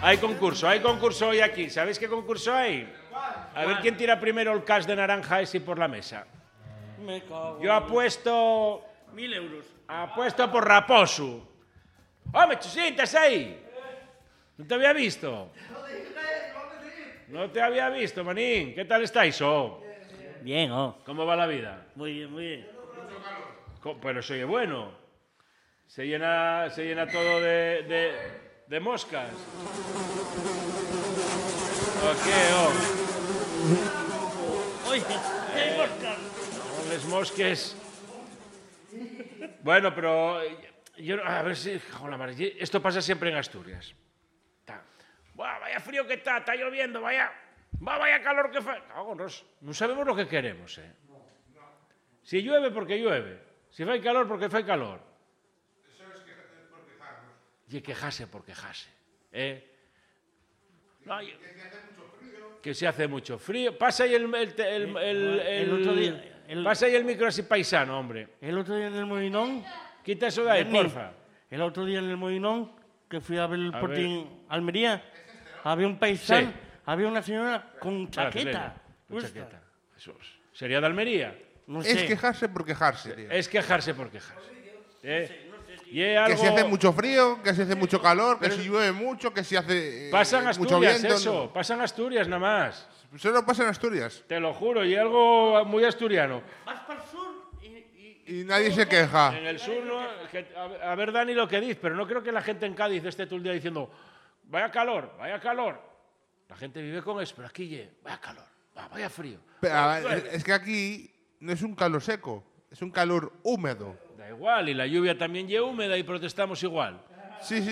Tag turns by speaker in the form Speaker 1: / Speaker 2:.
Speaker 1: Hay concurso hoy aquí. ¿Sabéis qué concurso hay? A ver quién tira primero el cash de naranja ese por la mesa.
Speaker 2: Me cago.
Speaker 1: Yo apuesto...
Speaker 2: 1000 euros.
Speaker 1: Apuesto por Raposo. ¡Hombre, Chusita, ahí! ¿No te había visto? No te había visto, manín. ¿Qué tal estáis,
Speaker 2: Bien,
Speaker 1: ¿Cómo va la vida?
Speaker 2: Muy bien, muy bien.
Speaker 1: Pero se oye bueno. Se llena todo de moscas. ¿O qué,
Speaker 2: Oye, ¿qué hay moscas?
Speaker 1: Con les mosques. Bueno, pero yo a ver si... Joder, madre, esto pasa siempre en Asturias. Buah, vaya frío que está lloviendo, vaya calor que fa... Cágonos, no sabemos lo que queremos, Si llueve, porque llueve. Si fai calor, porque fai calor.
Speaker 3: Eso es por quejarnos.
Speaker 1: Y quejarse por quejarse. No, que se hace mucho frío. Pasa ahí el
Speaker 2: otro día...
Speaker 1: Pasa ahí el micro así paisano, hombre.
Speaker 2: El otro día en el Molinón...
Speaker 1: Quita eso de ahí, porfa.
Speaker 2: El otro día en el Molinón, que fui a ver el
Speaker 1: A
Speaker 2: Sporting Almería, había un paisano,
Speaker 1: Sí.
Speaker 2: había una señora con chaqueta.
Speaker 1: Con chaqueta. Eso es. ¿Sería de Almería?
Speaker 2: No sé.
Speaker 3: Es quejarse por quejarse, tío.
Speaker 1: Es quejarse por quejarse. Y es
Speaker 3: Que
Speaker 1: algo...
Speaker 3: si hace mucho frío, que si hace mucho calor, que si llueve mucho, que si hace
Speaker 1: Pasan
Speaker 3: mucho
Speaker 1: Asturias,
Speaker 3: viento.
Speaker 1: eso. Pasan Asturias nada más.
Speaker 3: No. Solo pasa en Asturias.
Speaker 1: Te lo juro, y algo muy asturiano.
Speaker 2: Vas para el sur
Speaker 3: Y nadie se queja.
Speaker 1: En el sur, no, a ver, Dani, lo que dices, pero no creo que la gente en Cádiz esté todo el día diciendo vaya calor, vaya calor. La gente vive con eso, pero aquí, vaya calor, vaya frío.
Speaker 3: Pero, a ver, es que aquí no es un calor seco, es un calor húmedo.
Speaker 1: Da igual, y la lluvia también es húmeda y protestamos igual.
Speaker 3: Sí, sí.